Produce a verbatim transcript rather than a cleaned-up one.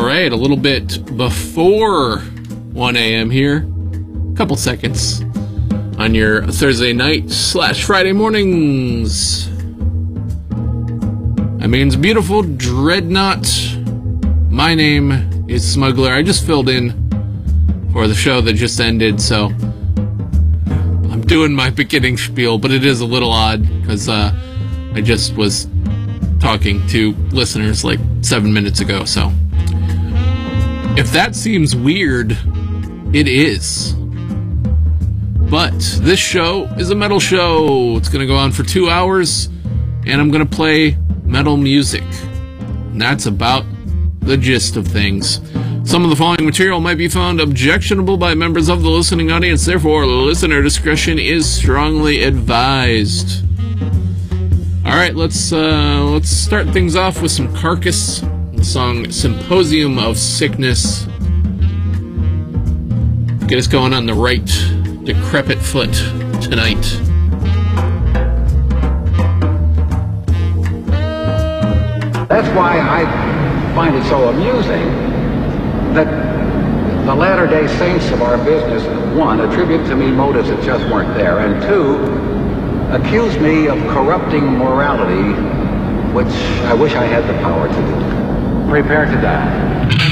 Alright, a little bit before one A M here. A couple seconds on your Thursday night slash Friday mornings. I mean, it's beautiful Dreadnought. My name is Smuggler. I just filled in for the show that just ended, so I'm doing my beginning spiel, but it is a little odd because uh, I just was talking to listeners like seven minutes ago, so if that seems weird, it is. But this show is a metal show. It's going to go on for two hours, and I'm going to play metal music. And that's about the gist of things. Some of the following material might be found objectionable by members of the listening audience, therefore listener discretion is strongly advised. Alright, let's uh, let's start things off with some Carcass, the song Symposium of Sickness. Get us going on the right decrepit foot tonight. That's why I find it so amusing that the Latter-day Saints of our business, one, attribute to me motives that just weren't there, and two, accuse me of corrupting morality, which I wish I had the power to do. Prepare to die.